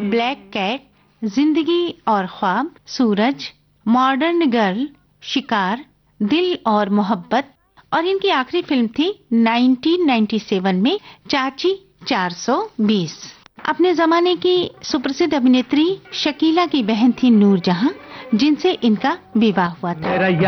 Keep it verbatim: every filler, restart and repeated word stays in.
Black cat, जिंदगी और ख्वाब, सूरज, मॉडर्न गर्ल, शिकार, दिल और मोहब्बत और इनकी आखिरी फिल्म थी उन्नीस सौ सत्तानवे में चाची चार सौ बीस। अपने जमाने की सुप्रसिद्ध अभिनेत्री शकीला की बहन थी नूरजहां, जिनसे इनका विवाह हुआ था।